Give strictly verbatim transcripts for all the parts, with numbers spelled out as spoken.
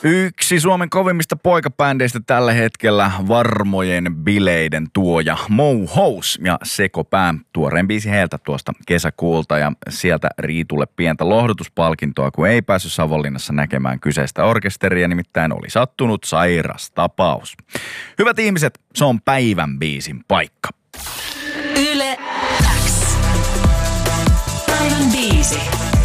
Yksi Suomen kovimmista poikabändeistä tällä hetkellä, varmojen bileiden tuoja Mohous ja Sekopää. Tuoreen biisi heiltä tuosta kesäkuulta ja sieltä Riitulle pientä lohdutuspalkintoa, kun ei päässyt Savonlinnassa näkemään kyseistä orkesteria, nimittäin oli sattunut sairas tapaus. Hyvät ihmiset, se on päivän biisin paikka. Yle X. Päivän biisi.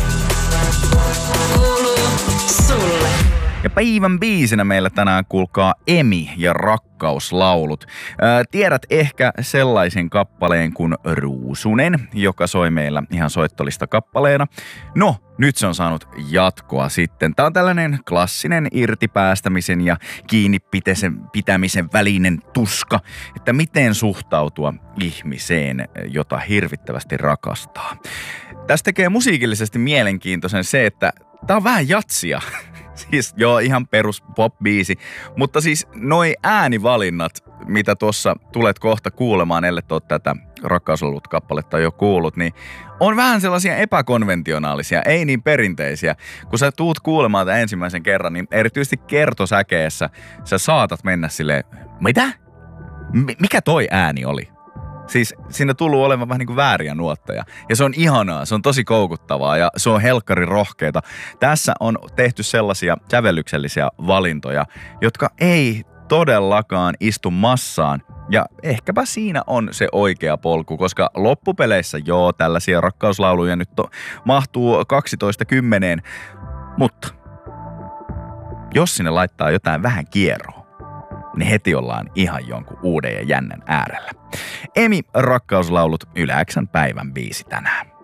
Kuuluu sulle. Ja päivän biisinä meillä tänään kuulkaa Emi ja Rakkauslaulut. Ää, tiedät ehkä sellaisen kappaleen kuin Ruusunen, joka soi meillä ihan soittolista kappaleena. No, nyt se on saanut jatkoa sitten. Tää on tällainen klassinen irtipäästämisen ja kiinni pitämisen välinen tuska, että miten suhtautua ihmiseen, jota hirvittävästi rakastaa. Tästä tekee musiikillisesti mielenkiintoisen se, että tää on vähän jatsia. Siis joo, ihan perus pop-biisi, mutta siis noi äänivalinnat, mitä tuossa tulet kohta kuulemaan, ellei ole tätä Rakkauslaulut-kappaletta jo kuullut, niin on vähän sellaisia epäkonventionaalisia, ei niin perinteisiä. Kun sä tuut kuulemaan tämän ensimmäisen kerran, niin erityisesti kertosäkeessä sä saatat mennä silleen, mitä? M- mikä toi ääni oli? Siis siinä tullut olemaan vähän niin kuin vääriä nuotteja. Ja se on ihanaa, se on tosi koukuttavaa ja se on helkkari rohkeeta. Tässä on tehty sellaisia sävellyksellisiä valintoja, jotka ei todellakaan istu massaan. Ja ehkäpä siinä on se oikea polku, koska loppupeleissä joo, tällaisia rakkauslauluja nyt to, mahtuu kaksitoista kymmeneen. Mutta jos sinne laittaa jotain vähän kierroa, niin heti ollaan ihan jonkun uuden ja jännän äärellä. Emi, Rakkauslaulut, Yle X:n päivän biisi tänään.